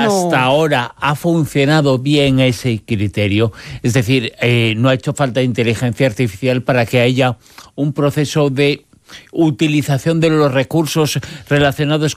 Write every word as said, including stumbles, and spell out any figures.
hasta ahora ha funcionado bien ese criterio. Es decir, eh, no ha hecho falta inteligencia artificial para que haya un proceso de utilización de los recursos relacionados